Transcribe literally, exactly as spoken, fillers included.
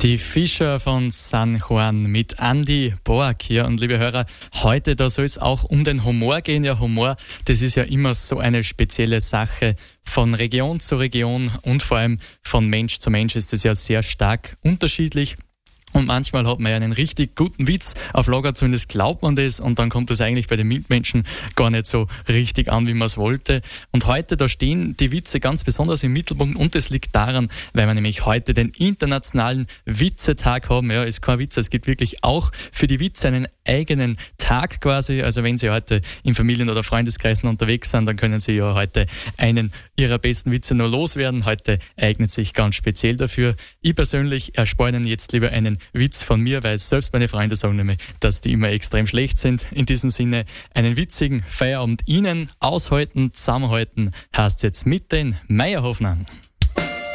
Die Fischer von San Juan mit Andy Borg hier. Und liebe Hörer, heute da soll es auch um den Humor gehen. Ja, Humor, das ist ja immer so eine spezielle Sache. Von Region zu Region und vor allem von Mensch zu Mensch ist das ja sehr stark unterschiedlich. Und manchmal hat man ja einen richtig guten Witz auf Lager, zumindest glaubt man das, und dann kommt das eigentlich bei den Mitmenschen gar nicht so richtig an, wie man es wollte. Und heute, da stehen die Witze ganz besonders im Mittelpunkt, und das liegt daran, weil wir nämlich heute den internationalen Witzetag haben. Ja, ist kein Witz, es gibt wirklich auch für die Witze einen eigenen Tag quasi. Also wenn Sie heute in Familien- oder Freundeskreisen unterwegs sind, dann können Sie ja heute einen Ihrer besten Witze nur loswerden. Heute eignet sich ganz speziell dafür. Ich persönlich erspare Ihnen jetzt lieber einen Witz von mir, weil selbst meine Freunde sagen nämlich, dass die immer extrem schlecht sind. In diesem Sinne, einen witzigen Feierabend Ihnen. Aushalten, zusammenhalten heißt jetzt mit den Meierhofnern.